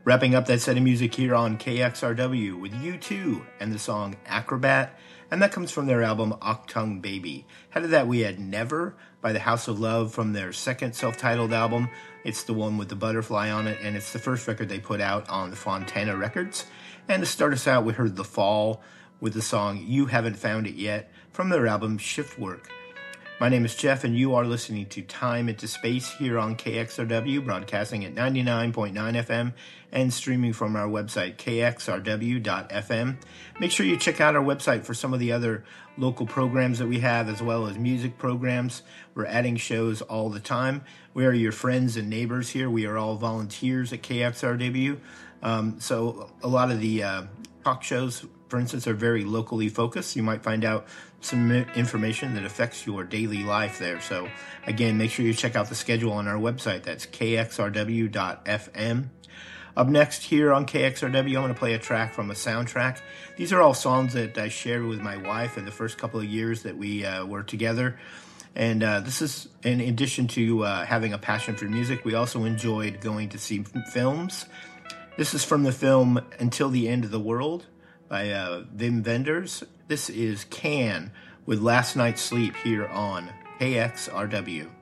Wrapping up that set of music here on KXRW with U2 and the song Acrobat, and that comes from their album Achtung Baby. Ahead of that we had Never by the House of Love from their second self-titled album. It's the one with the butterfly on it, and it's the first record they put out on the Fontana Records. And to start us out, we heard The Fall with the song You Haven't Found It Yet from their album Shiftwork. My name is Jeff, and you are listening to Time into Space here on KXRW, broadcasting at 99.9 FM and streaming from our website, kxrw.fm. Make sure you check out our website for some of the other local programs that we have, as well as music programs. We're adding shows all the time. We are your friends and neighbors here. We are all volunteers at KXRW. So a lot of the talk shows, for instance, are very locally focused. You might find out some information that affects your daily life there. So again, make sure you check out the schedule on our website. That's kxrw.fm. Up next here on KXRW, I'm going to play a track from a soundtrack. These are all songs that I shared with my wife in the first couple of years that we were together. And this is in addition to having a passion for music, we also enjoyed going to see films. This is from the film Until the End of the World by Wim Wenders. This is Can with Last Night's Sleep here on KXRW.